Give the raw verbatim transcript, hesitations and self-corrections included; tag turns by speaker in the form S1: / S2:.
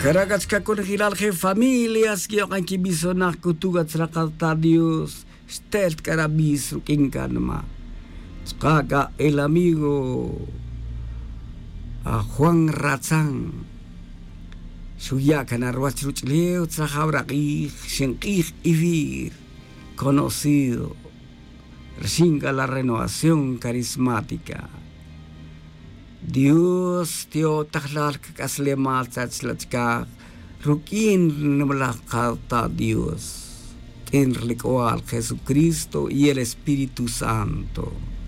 S1: Caracas con Gilalje familias que han kibiso na kutuga trakata Dios stelt carabis kinkanma. Skaka el amigo a Juan Razán. Suya canarwachruch leo trajabraqi shenqij ivir conocido. Resinga la renovación carismática. Dios tio tahlal kaslemal tachlachka rukin namlakata Dios en ritual Jesucristo y el Espíritu Santo.